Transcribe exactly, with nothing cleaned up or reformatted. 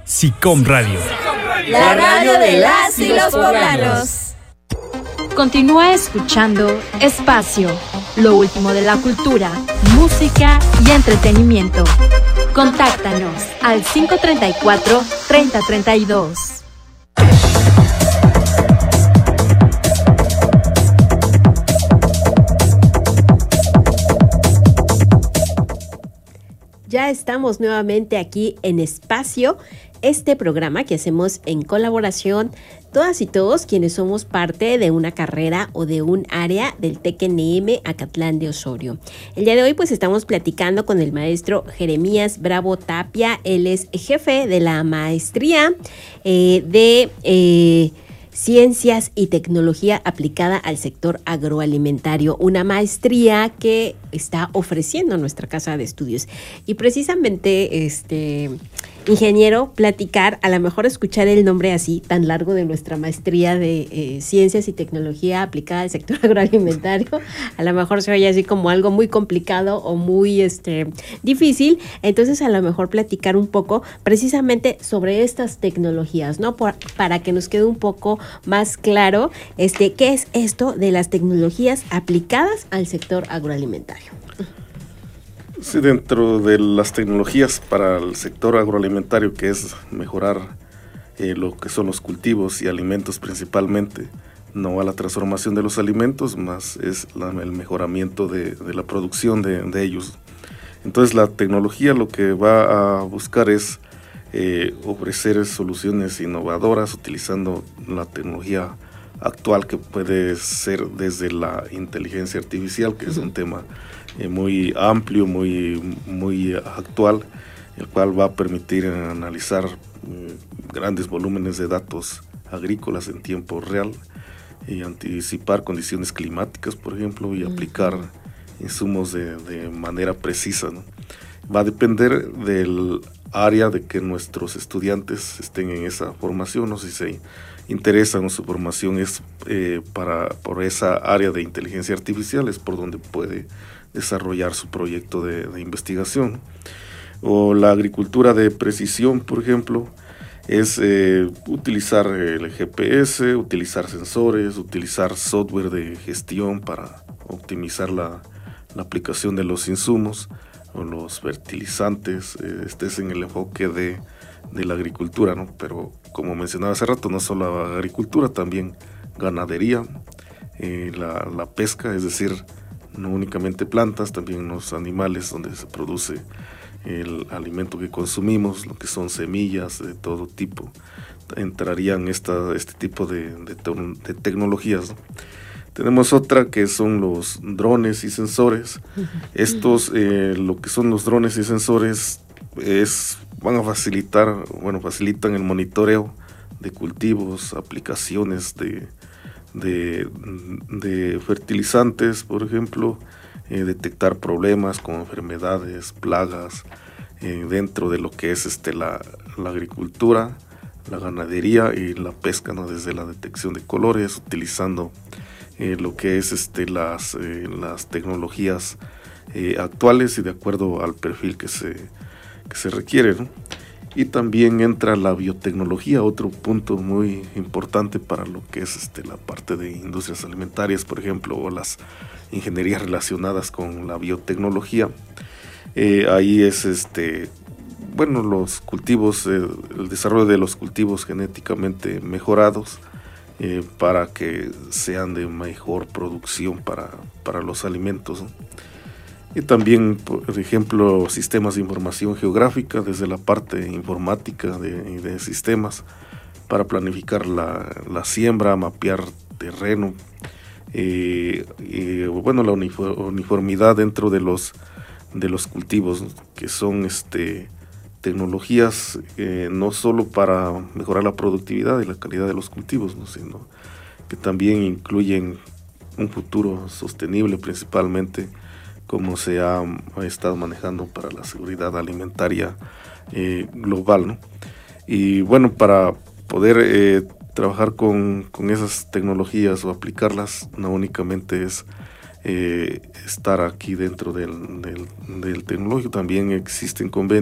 SICOM Radio. La radio de las y los poblanos. Continúa escuchando Espacio, lo último de la cultura, música y entretenimiento. Contáctanos al cinco treinta y cuatro, treinta treinta y dos. Ya estamos nuevamente aquí en Espacio, este programa que hacemos en colaboración todas y todos quienes somos parte de una carrera o de un área del TEC N M Acatlán de Osorio. El día de hoy pues estamos platicando con el maestro Jeremías Bravo Tapia. Él es jefe de la maestría eh, de eh, Ciencias y Tecnología aplicada al sector agroalimentario, una maestría que está ofreciendo nuestra casa de estudios. Y precisamente, este ingeniero, platicar, a lo mejor escuchar el nombre así tan largo de nuestra maestría de eh, Ciencias y Tecnología aplicada al sector agroalimentario, a lo mejor se oye así como algo muy complicado o muy este difícil. Entonces, a lo mejor platicar un poco precisamente sobre estas tecnologías, ¿no? Por, para que nos quede un poco más claro este qué es esto de las tecnologías aplicadas al sector agroalimentario. Sí, dentro de las tecnologías para el sector agroalimentario, que es mejorar eh, lo que son los cultivos y alimentos principalmente, no a la transformación de los alimentos, más es la, el mejoramiento de, de la producción de, de ellos. Entonces la tecnología lo que va a buscar es eh, ofrecer soluciones innovadoras utilizando la tecnología actual, que puede ser desde la inteligencia artificial, que es un tema eh, muy amplio, muy, muy actual, el cual va a permitir analizar eh, grandes volúmenes de datos agrícolas en tiempo real y anticipar condiciones climáticas, por ejemplo, y aplicar insumos de, de manera precisa, ¿no? Va a depender del área de que nuestros estudiantes estén en esa formación, o si se interesan o su formación es eh, para por esa área de inteligencia artificial, es por donde puede desarrollar su proyecto de, de investigación. O la agricultura de precisión, por ejemplo, es eh, utilizar el G P S, utilizar sensores, utilizar software de gestión para optimizar la, la aplicación de los insumos o los fertilizantes. Eh, este es en el enfoque de, de la agricultura, ¿no? Pero como mencionaba hace rato, no solo la agricultura, también ganadería, eh, la, la pesca, es decir, no únicamente plantas, también los animales donde se produce el alimento que consumimos, lo que son semillas de todo tipo, entrarían esta, este tipo de, de, de tecnologías, ¿no? Tenemos otra que son los drones y sensores. Estos, eh, lo que son los drones y sensores, es, van a facilitar, bueno, facilitan el monitoreo de cultivos, aplicaciones de, de, de fertilizantes, por ejemplo, eh, detectar problemas como enfermedades, plagas, eh, dentro de lo que es este la, la agricultura, la ganadería y la pesca, ¿no? Desde la detección de colores, utilizando Eh, lo que es este las, eh, las tecnologías eh, actuales y de acuerdo al perfil que se, que se requiere, ¿no? Y también entra la biotecnología, otro punto muy importante para lo que es este, la parte de industrias alimentarias, por ejemplo, o las ingenierías relacionadas con la biotecnología. Eh, ahí es este bueno los cultivos, eh, el desarrollo de los cultivos genéticamente mejorados, Eh, para que sean de mejor producción para, para los alimentos, ¿no? Y también, por ejemplo, sistemas de información geográfica desde la parte informática de, de sistemas para planificar la, la siembra, mapear terreno, eh, y, bueno, la uniformidad dentro de los, de los cultivos, ¿no? Que son este tecnologías eh, no solo para mejorar la productividad y la calidad de los cultivos, ¿no? Sino que también incluyen un futuro sostenible, principalmente como se ha, ha estado manejando para la seguridad alimentaria eh, global, ¿no? Y bueno, para poder eh, trabajar con, con esas tecnologías o aplicarlas, no únicamente es eh, estar aquí dentro del, del, del tecnológico, también existen convenios